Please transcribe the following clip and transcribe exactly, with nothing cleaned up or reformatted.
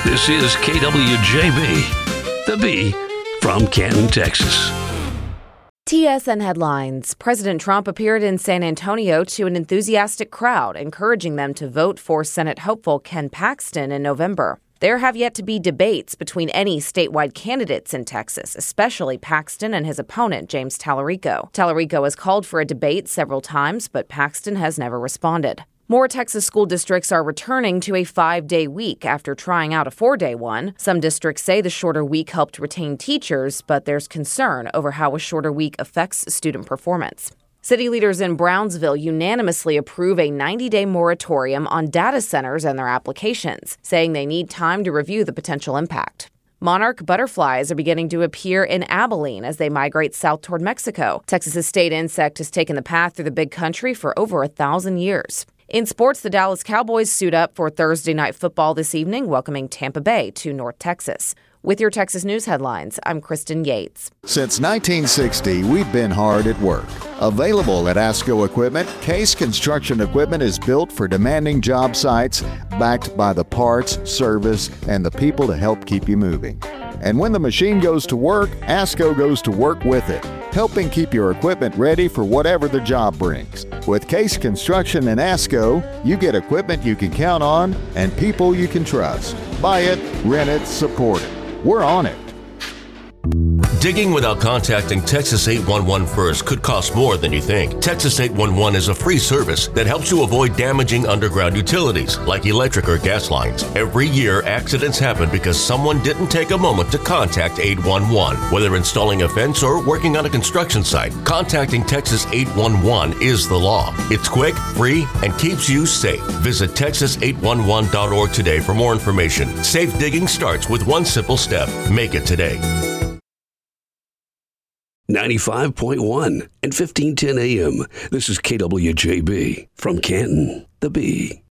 This is K W J B, the B from Canton, Texas. T S N headlines. President Trump appeared in San Antonio to an enthusiastic crowd, encouraging them to vote for Senate hopeful Ken Paxton in November. There have yet to be debates between any statewide candidates in Texas, especially Paxton and his opponent, James Tallarico. Tallarico has called for a debate several times, but Paxton has never responded. More Texas school districts are returning to a five-day week after trying out a four-day one. Some districts say the shorter week helped retain teachers, but there's concern over how a shorter week affects student performance. City leaders in Brownsville unanimously approve a ninety-day moratorium on data centers and their applications, saying they need time to review the potential impact. Monarch butterflies are beginning to appear in Abilene as they migrate south toward Mexico. Texas's state insect has taken the path through the big country for over a thousand years. In sports, the Dallas Cowboys suit up for Thursday night football this evening, welcoming Tampa Bay to North Texas. With your Texas News headlines, I'm Kristen Yates. Since nineteen sixty, we've been hard at work. Available at ASCO Equipment, Case Construction Equipment is built for demanding job sites, backed by the parts, service, and the people to help keep you moving. And when the machine goes to work, ASCO goes to work with it, helping keep your equipment ready for whatever the job brings. With Case Construction and ASCO, you get equipment you can count on and people you can trust. Buy it, rent it, support it. We're on it. Digging without contacting Texas eight one one first could cost more than you think. Texas eight one one is a free service that helps you avoid damaging underground utilities like electric or gas lines. Every year, accidents happen because someone didn't take a moment to contact eight one one. Whether installing a fence or working on a construction site, contacting Texas eight one one is the law. It's quick, free, and keeps you safe. Visit Texas eight one one dot org today for more information. Safe digging starts with one simple step. Make it today. ninety-five point one and fifteen ten A M. This is K W J B from Canton, the B.